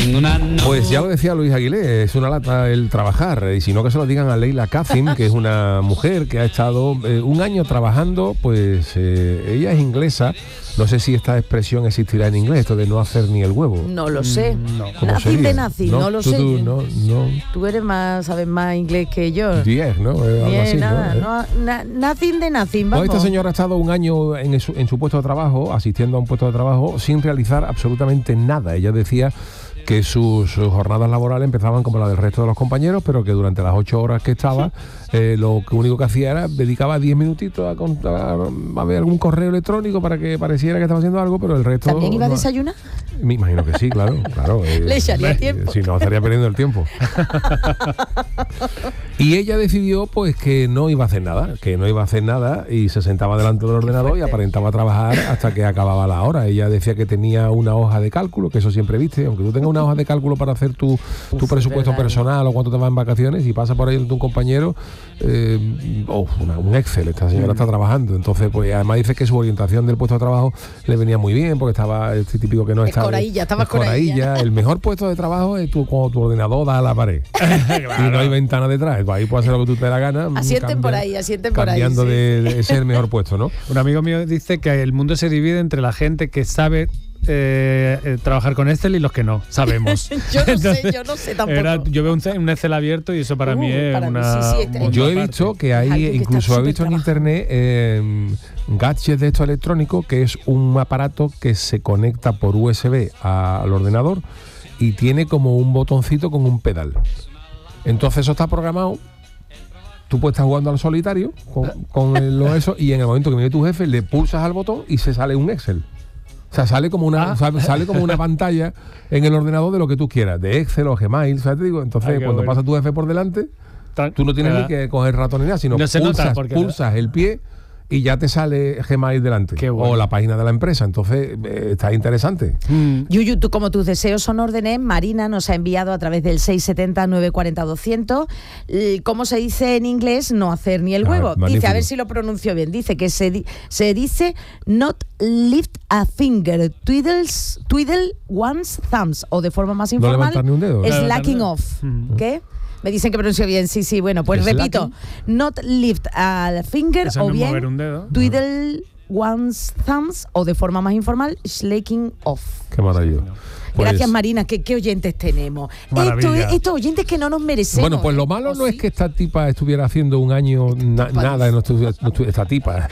Pues ya lo decía Luis Aguilé, es una lata el trabajar, y si no que se lo digan a Leila Kazim, que es una mujer que ha estado un año trabajando, pues ella es inglesa. No sé si esta expresión existirá en inglés, esto de no hacer ni el huevo. No lo sé. Nothing de nothing, no lo sé. No. Tú sabes más inglés que yo. 10, ¿no? Algo así, ¿no? Nothing de nothing, vamos. Esta señora ha estado un año en su puesto de trabajo, asistiendo a un puesto de trabajo, sin realizar absolutamente nada. Ella decía que sus jornadas laborales empezaban como la del resto de los compañeros, pero que durante las 8 horas que estaba, lo único que hacía era dedicaba 10 minutitos a ver algún correo electrónico para que pareciera que estaba haciendo algo, pero el resto... ¿También iba a desayunar? Me imagino que sí, claro. Le echaría tiempo. Si no, estaría perdiendo el tiempo. Y ella decidió pues que no iba a hacer nada, y se sentaba delante del ordenador y aparentaba trabajar hasta que acababa la hora. Ella decía que tenía una hoja de cálculo, que eso siempre viste, aunque tú tengas una hoja de cálculo para hacer tu presupuesto personal o cuánto te vas en vacaciones, y pasa por ahí un compañero, un Excel, esta señora está trabajando. Entonces, pues además dice que su orientación del puesto de trabajo le venía muy bien, porque estaba este típico que no está... Estaba corailla. El mejor puesto de trabajo es cuando tu ordenador da a la pared. Claro. Y no hay ventana detrás, ahí puedes hacer lo que tú te dé la gana. Asienten por ahí. Cambiando de ese es el mejor puesto, ¿no? Un amigo mío dice que el mundo se divide entre la gente que sabe trabajar con Excel y los que no sabemos. yo no sé tampoco. Yo veo un Excel abierto y eso para mí es una... Yo he visto que hay, incluso he visto en internet gadgets de estos electrónicos, que es un aparato que se conecta por USB al ordenador y tiene como un botoncito con un pedal. Entonces eso está programado. Tú puedes estar jugando al solitario con eso, y en el momento que viene tu jefe le pulsas al botón y se sale un Excel. O sea, sale como una pantalla en el ordenador de lo que tú quieras, de Excel o Gmail, ¿sabes? Te digo, entonces cuando pasa tu jefe por delante, tú no tienes ni que coger ratón ni nada, sino pulsas el pie y ya te sale Gmail delante, o la página de la empresa. Entonces está interesante. Yuyu, tú, como tus deseos son órdenes, Marina nos ha enviado a través del 670-940-200 cómo se dice en inglés no hacer ni el huevo. Dice, a ver si lo pronuncio bien, dice que se dice not lift a finger, twiddle one's thumbs, o de forma más informal, no levantar ni un dedo. Slacking off. ¿Qué? Me dicen que pronuncio bien, sí, bueno, pues repito, not lift a finger, eso, o no bien mover un dedo. twiddle one's thumbs, o de forma más informal, slaking off. Qué maravilla. Pues, gracias, Marina, qué oyentes tenemos. Estos oyentes que no nos merecemos. Bueno, pues lo malo no es que esta tipa estuviera haciendo un año nada, esta tipa.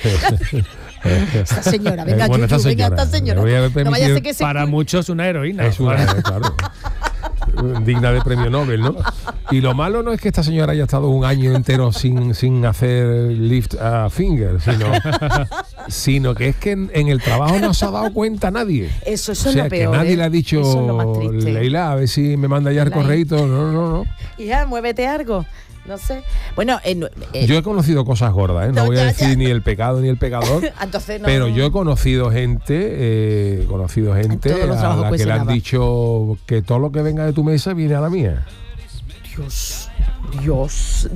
Esta señora, venga, esta señora. No vaya a ser que para muchos una heroína. Es una, claro. Digna de premio Nobel, ¿no? Y lo malo no es que esta señora haya estado un año entero sin hacer lift a finger, sino que es que en el trabajo no se ha dado cuenta nadie. Eso es lo peor. Que nadie le ha dicho, Leila, a ver si me manda ya el correíto. No. Y ya, muévete algo. No sé. Bueno, yo he conocido cosas gordas, no voy a decir ni el pecado ni el pecador. Entonces, pero yo he conocido gente a la que le han dicho que todo lo que venga de tu mesa viene a la mía. Dios.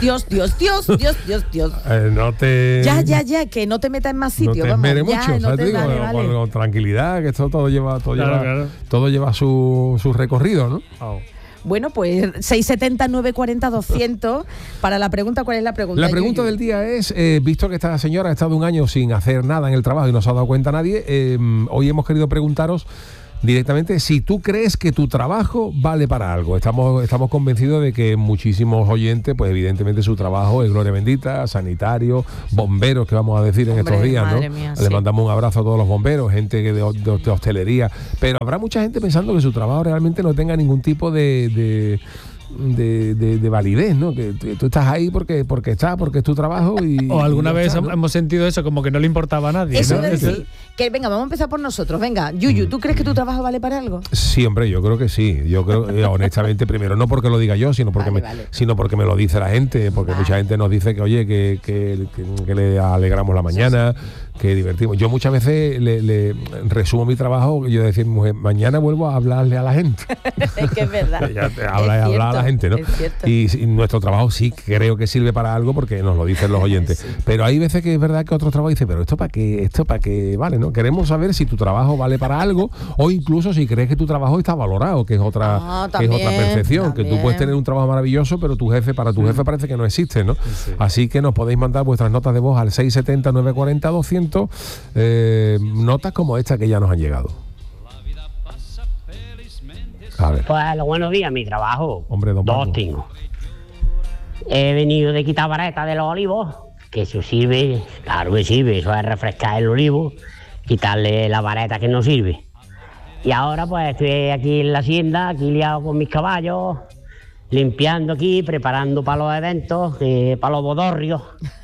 No te... Ya, que no te metas en más sitios. No te esmeres mucho, vale. Con tranquilidad, que esto todo lleva su recorrido, ¿no? Bueno, pues 670-940-200 para la pregunta. ¿Cuál es la pregunta? La pregunta del día es, visto que esta señora ha estado un año sin hacer nada en el trabajo y no se ha dado cuenta nadie, hoy hemos querido preguntaros directamente si tú crees que tu trabajo vale para algo. Estamos convencidos de que muchísimos oyentes, pues evidentemente su trabajo es gloria bendita, sanitarios, bomberos, que vamos a decir en estos días, ¿no? Mía, Le mandamos un abrazo a todos los bomberos, gente de hostelería, pero habrá mucha gente pensando que su trabajo realmente no tenga ningún tipo de validez, ¿no? Que tú estás ahí porque es tu trabajo o alguna vez hemos sentido eso, como que no le importaba a nadie. Eso, ¿no? Que venga, vamos a empezar por nosotros. Venga, Yuyu, ¿tú crees que tu trabajo vale para algo? Sí, hombre, yo creo que sí. Yo creo, honestamente, primero no porque lo diga yo, sino porque me lo dice la gente, porque mucha gente nos dice que oye, que le alegramos la mañana, que divertimos. Yo muchas veces le resumo mi trabajo, yo decir, mujer, mañana vuelvo a hablarle a la gente. Es que es verdad. Hablar a la gente, ¿no? Y nuestro trabajo sí creo que sirve para algo porque nos lo dicen los oyentes. Sí. Pero hay veces que es verdad que otros trabajos dicen, pero esto para qué vale, ¿no? Queremos saber si tu trabajo vale para algo o incluso si crees que tu trabajo está valorado, que es otra, percepción, que tú puedes tener un trabajo maravilloso, pero para tu jefe parece que no existe, ¿no? Sí. Así que nos podéis mandar vuestras notas de voz al 670-940-200, notas como esta que ya nos han llegado. A ver. Pues buenos días, mi trabajo. Hombre, don Dos tengo. He venido de quitar vareta de los olivos, que eso sirve, claro que sirve, eso es refrescar el olivo, quitarle la vareta que no sirve. Y ahora pues estoy aquí en la hacienda, aquí liado con mis caballos, limpiando aquí, preparando para los eventos, para los bodorrios,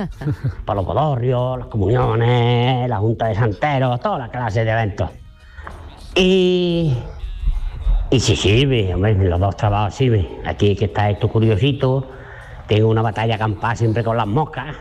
las comuniones, la junta de santeros, todas las clases de eventos. Y sí sirve, hombre, los dos trabajos sirven. Aquí que está esto curiosito, tengo una batalla campal siempre con las moscas,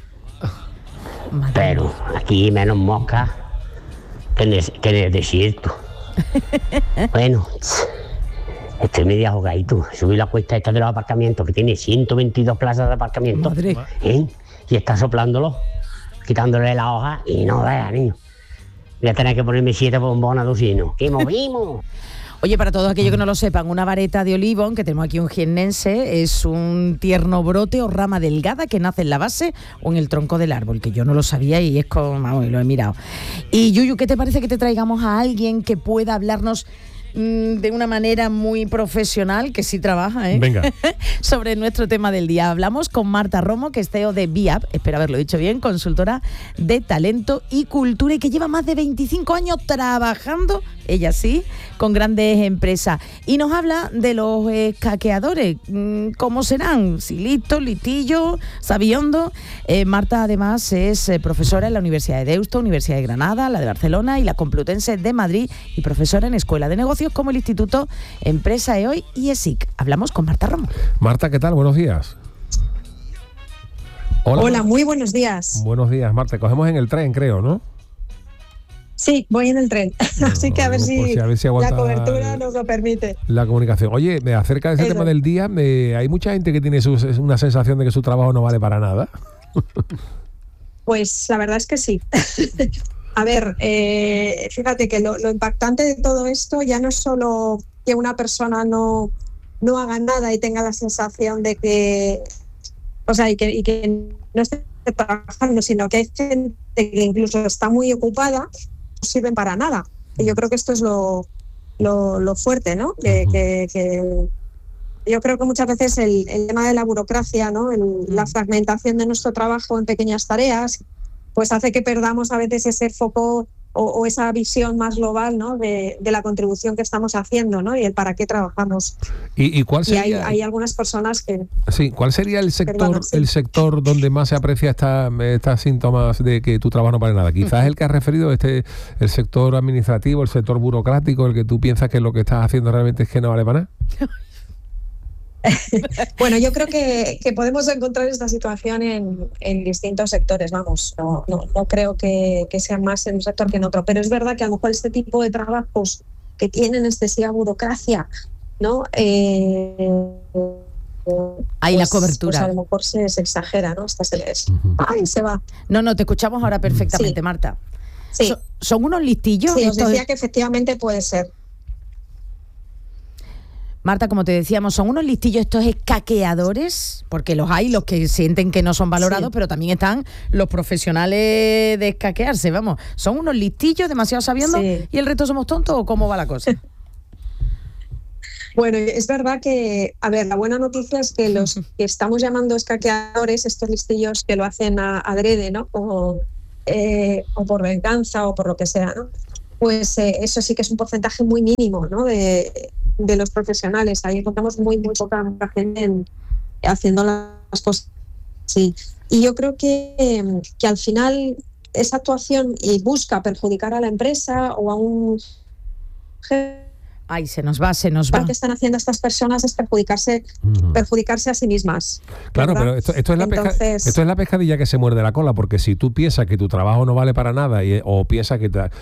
pero aquí menos moscas que en el desierto. Bueno, estoy medio ahogadito. Subí la cuesta esta de los aparcamientos, que tiene 122 plazas de aparcamiento, y está soplándolo, quitándole la hoja, y no vea, niño. Voy a tener que ponerme 7 bombonas de usino. ¡Que movimos! Oye, para todos aquellos que no lo sepan, una vareta de olivo, que tenemos aquí un jiennense, es un tierno brote o rama delgada que nace en la base o en el tronco del árbol, que yo no lo sabía y es como, vamos, lo he mirado. Y Yuyu, ¿qué te parece que te traigamos a alguien que pueda hablarnos de una manera muy profesional, que sí trabaja, Venga. sobre nuestro tema del día? Hablamos con Marta Romo, que es CEO de BIAP, espero haberlo dicho bien, consultora de talento y cultura, y que lleva más de 25 años trabajando, ella sí, con grandes empresas. Y nos habla de los escaqueadores, cómo serán, si listillo, sabiondo. Marta además es profesora en la Universidad de Deusto, Universidad de Granada, la de Barcelona y la Complutense de Madrid, y profesora en Escuela de Negocios como el Instituto Empresa EOI y ESIC. Hablamos con Marta Romo. Marta, ¿qué tal? Buenos días. Hola, muy buenos días. Buenos días, Marta. Cogemos en el tren, creo, ¿no? Sí, voy en el tren, así que a ver si la cobertura nos lo permite. La comunicación. Oye, acerca de ese tema del día, hay mucha gente que tiene una sensación de que su trabajo no vale para nada. Pues la verdad es que sí. A ver, fíjate que lo impactante de todo esto ya no es solo que una persona no haga nada y tenga la sensación de que, o sea, y que no esté trabajando, sino que hay gente que incluso está muy ocupada, no sirven para nada. Y yo creo que esto es lo fuerte, ¿no? Que yo creo que muchas veces el tema de la burocracia, ¿no? La fragmentación de nuestro trabajo en pequeñas tareas, pues hace que perdamos a veces ese foco o esa visión más global, ¿no? de la contribución que estamos haciendo, ¿no? Y el para qué trabajamos. ¿Y cuál sería? Y hay algunas personas que... Sí, ¿cuál sería el sector donde más se aprecia estas síntomas de que tu trabajo no vale nada? Quizás el que has referido, el sector administrativo, el sector burocrático, el que tú piensas que lo que estás haciendo realmente es que no vale para nada. Bueno, yo creo que podemos encontrar esta situación en distintos sectores, vamos, no creo que sea más en un sector que en otro, pero es verdad que a lo mejor este tipo de trabajos que tienen excesiva burocracia, ¿no? Ahí la cobertura. Pues a lo mejor se exagera, ¿no? Hasta se les... ¡Ay, se va! No, te escuchamos ahora perfectamente, sí. Marta. Sí. ¿Son unos listillos? Sí, os decía que efectivamente puede ser. Marta, como te decíamos, ¿son unos listillos estos escaqueadores? Porque los hay, los que sienten que no son valorados, sí. Pero también están los profesionales de escaquearse, vamos. ¿Son unos listillos demasiado sabiendo sí. Y el resto somos tontos o cómo va la cosa? Bueno, es verdad que, a ver, la buena noticia es que los que estamos llamando escaqueadores, estos listillos que lo hacen adrede, ¿no? O por venganza o por lo que sea, ¿no? Pues eso sí que es un porcentaje muy mínimo, ¿no? De los profesionales. Ahí encontramos muy poca gente haciendo las cosas. Sí. Y yo creo que al final esa actuación busca perjudicar a la empresa o a un jefe. Ay, se nos va. Lo que están haciendo estas personas es perjudicarse a sí mismas. Claro, ¿verdad? pero esto es la pescadilla que se muerde la cola, porque si tú piensas que tu trabajo no vale para nada o piensas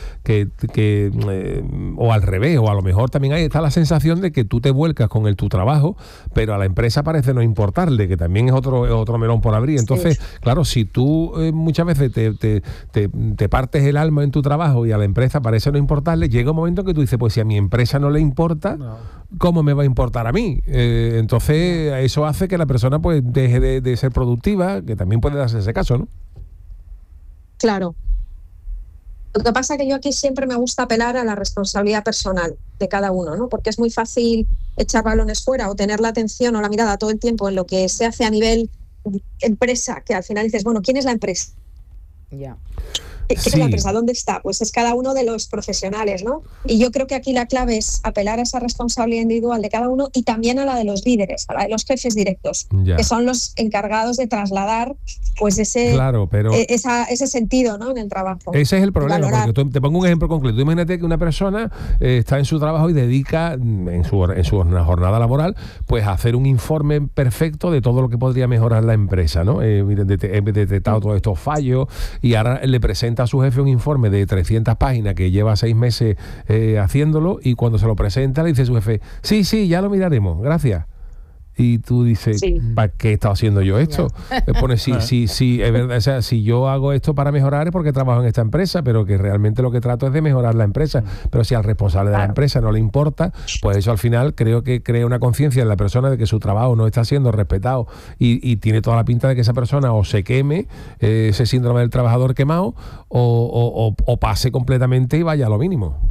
o al revés, o a lo mejor también ahí está la sensación de que tú te vuelcas con tu trabajo, pero a la empresa parece no importarle, que también es otro melón por abrir. Entonces, claro, si tú muchas veces te partes el alma en tu trabajo y a la empresa parece no importarle, llega un momento que tú dices, pues si a mi empresa no le importa, ¿cómo me va a importar a mí? Entonces eso hace que la persona pues deje de ser productiva, que también puede darse ese caso, ¿no? Claro. Lo que pasa es que yo aquí siempre me gusta apelar a la responsabilidad personal de cada uno, ¿no? Porque es muy fácil echar balones fuera o tener la atención o la mirada todo el tiempo en lo que se hace a nivel empresa, que al final dices, bueno, ¿quién es la empresa? Ya. ¿Qué es la empresa? ¿Dónde está? Pues es cada uno de los profesionales, ¿no? Y yo creo que aquí la clave es apelar a esa responsabilidad individual de cada uno y también a la de los líderes, a la de los jefes directos, que son los encargados de trasladar pues ese sentido, ¿no? En el trabajo. Ese es el problema, porque te pongo un ejemplo concreto. Tú imagínate que una persona está en su trabajo y dedica en su jornada laboral pues a hacer un informe perfecto de todo lo que podría mejorar la empresa, ¿no? He detectado todos estos fallos y ahora le presenta a su jefe un informe de 300 páginas que lleva 6 meses haciéndolo, y cuando se lo presenta le dice su jefe, sí, ya lo miraremos, gracias. Y tú dices, ¿para qué he estado haciendo yo esto? Me pone, sí, es verdad, o sea, si yo hago esto para mejorar es porque trabajo en esta empresa, pero que realmente lo que trato es de mejorar la empresa. Pero si al responsable de la empresa no le importa, pues eso al final creo que crea una conciencia en la persona de que su trabajo no está siendo respetado y tiene toda la pinta de que esa persona o se queme, ese síndrome del trabajador quemado, o pase completamente y vaya a lo mínimo.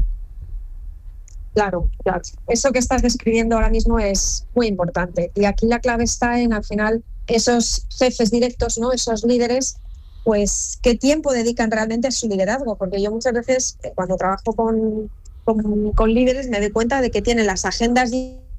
Claro. Eso que estás describiendo ahora mismo es muy importante. Y aquí la clave está en, al final, esos jefes directos, ¿no? Esos líderes, pues, ¿qué tiempo dedican realmente a su liderazgo? Porque yo muchas veces, cuando trabajo con líderes, me doy cuenta de que tienen las agendas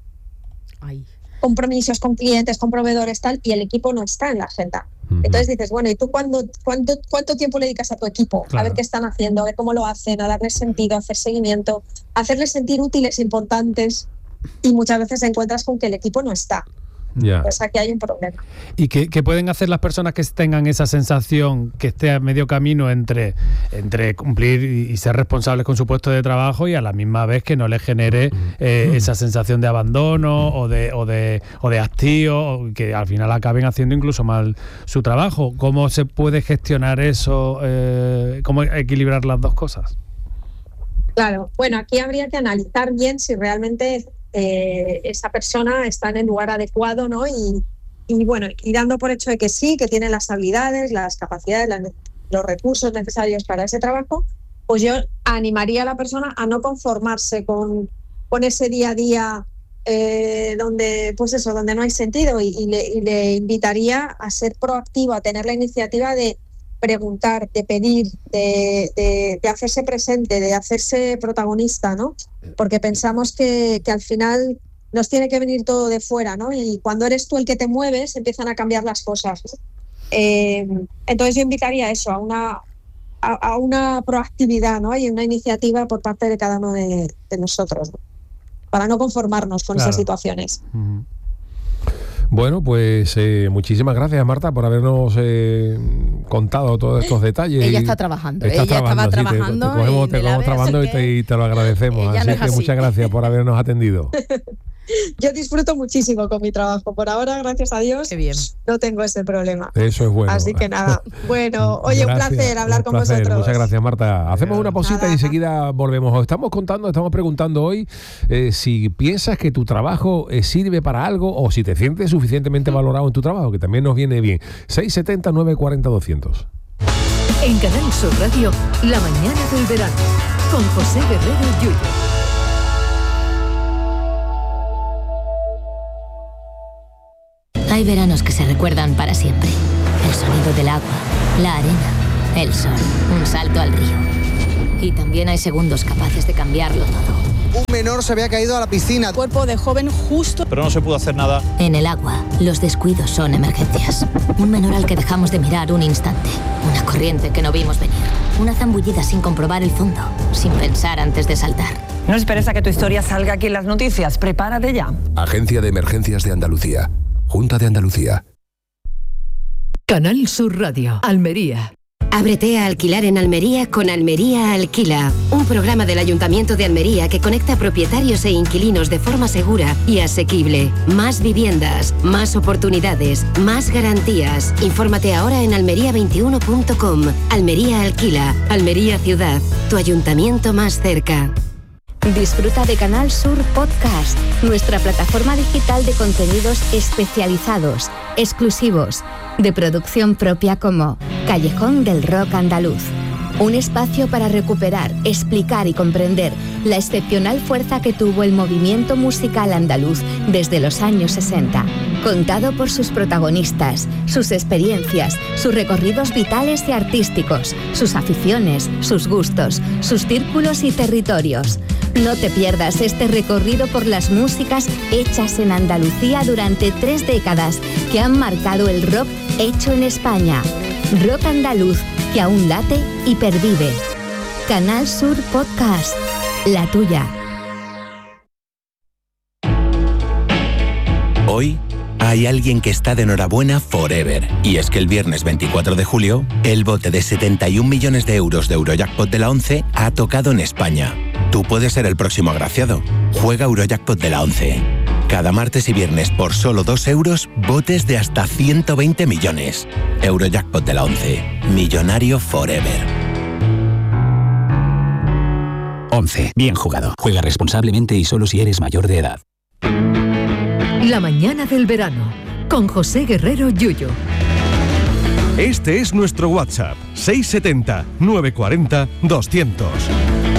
compromisos con clientes, con proveedores, tal, y el equipo no está en la agenda. Entonces dices, bueno, ¿y tú cuánto tiempo le dedicas a tu equipo? Claro. A ver qué están haciendo, a ver cómo lo hacen, a darles sentido, a hacer seguimiento, a hacerles sentir útiles, importantes, y muchas veces encuentras con que el equipo no está. Pues aquí hay un problema. ¿Y qué pueden hacer las personas que tengan esa sensación, que esté a medio camino entre cumplir y ser responsables con su puesto de trabajo y a la misma vez que no les genere esa sensación de abandono o de hastío, o que al final acaben haciendo incluso mal su trabajo? ¿Cómo se puede gestionar eso? ¿Cómo equilibrar las dos cosas? Claro, bueno, aquí habría que analizar bien si realmente esa persona está en el lugar adecuado, ¿no? Y bueno, y dando por hecho de que sí, que tiene las habilidades, las capacidades, los recursos necesarios para ese trabajo, pues yo animaría a la persona a no conformarse con ese día a día donde no hay sentido, y le invitaría a ser proactivo, a tener la iniciativa de preguntar, de pedir, de hacerse presente, de hacerse protagonista, ¿no? Porque pensamos que al final nos tiene que venir todo de fuera, ¿no? Y cuando eres tú el que te mueves, empiezan a cambiar las cosas, ¿no? Entonces yo invitaría a eso, a una proactividad, ¿no? Y una iniciativa por parte de cada uno de nosotros, ¿no? Para no conformarnos con esas situaciones. Bueno, pues muchísimas gracias, Marta, por habernos contado todos estos detalles. Ella está trabajando. Ella estaba trabajando. Te cogemos trabajando y te lo agradecemos. Así que muchas gracias por habernos atendido. Yo disfruto muchísimo con mi trabajo. Por ahora, gracias a Dios, no tengo ese problema. Eso es bueno. Así que nada. Bueno, oye, gracias, un placer hablar con vosotros. Muchas gracias, Marta. Hacemos una pausita y enseguida volvemos. Os estamos preguntando hoy si piensas que tu trabajo sirve para algo o si te sientes suficientemente valorado en tu trabajo, que también nos viene bien. 670 940 200. En Canal Sur Radio, La Mañana del Verano, con José Guerrero Yuyo. Hay veranos que se recuerdan para siempre. El sonido del agua, la arena, el sol, un salto al río. Y también hay segundos capaces de cambiarlo todo. Un menor se había caído a la piscina. Cuerpo de joven justo. Pero no se pudo hacer nada. En el agua, los descuidos son emergencias. Un menor al que dejamos de mirar un instante. Una corriente que no vimos venir. Una zambullida sin comprobar el fondo, sin pensar antes de saltar. No esperes a que tu historia salga aquí en las noticias. Prepárate ya. Agencia de Emergencias de Andalucía. Junta de Andalucía. Canal Sur Radio, Almería. Ábrete a alquilar en Almería con Almería Alquila, un programa del Ayuntamiento de Almería que conecta propietarios e inquilinos de forma segura y asequible. Más viviendas, más oportunidades, más garantías. Infórmate ahora en almería21.com. Almería Alquila, Almería Ciudad, tu ayuntamiento más cerca. Disfruta de Canal Sur Podcast, nuestra plataforma digital de contenidos especializados, exclusivos, de producción propia como Callejón del Rock Andaluz. Un espacio para recuperar, explicar y comprender la excepcional fuerza que tuvo el movimiento musical andaluz desde los años 60. Contado por sus protagonistas, sus experiencias, sus recorridos vitales y artísticos, sus aficiones, sus gustos, sus círculos y territorios. No te pierdas este recorrido por las músicas hechas en Andalucía durante 3 décadas que han marcado el rock hecho en España. Rock andaluz que aún late y pervive. Canal Sur Podcast, la tuya. Hoy hay alguien que está de enhorabuena forever. Y es que el viernes 24 de julio, el bote de 71 millones de euros de Eurojackpot de la 11 ha tocado en España. Tú puedes ser el próximo agraciado. Juega Eurojackpot de la 11. Cada martes y viernes por solo 2 euros, botes de hasta 120 millones. Eurojackpot de la 11. Millonario forever. 11. Bien jugado. Juega responsablemente y solo si eres mayor de edad. La mañana del verano, con José Guerrero Yuyu. Este es nuestro WhatsApp, 670 940 200.